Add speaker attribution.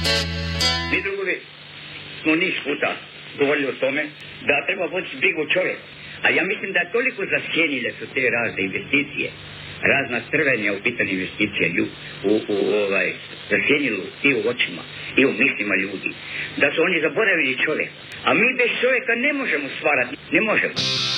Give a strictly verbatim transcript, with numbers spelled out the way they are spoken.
Speaker 1: Mi drugovi smo niz puta govorili o tome da treba voditi brigu čovjek. A ja mislim da toliko zasjenile su te razne investicije, razna strvenja u pitanju investicije lju, u, u, ovaj, zasjenilo i u očima i u mislima ljudi, da su oni zaboravili čovjek. A mi bez čovjeka ne možemo stvarati, ne možemo.